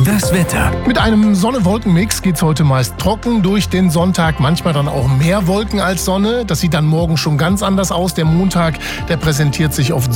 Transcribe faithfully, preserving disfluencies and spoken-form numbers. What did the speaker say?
Das Wetter. Mit einem Sonne-Wolken-Mix geht's heute meist trocken durch den Sonntag. Manchmal dann auch mehr Wolken als Sonne. Das sieht dann morgen schon ganz anders aus. Der Montag, der präsentiert sich oft